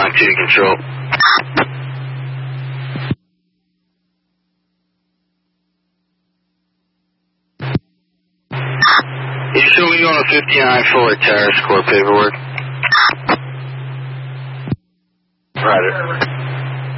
2 control. You show me on a 59 Fuller Terrace Court paperwork. Roger.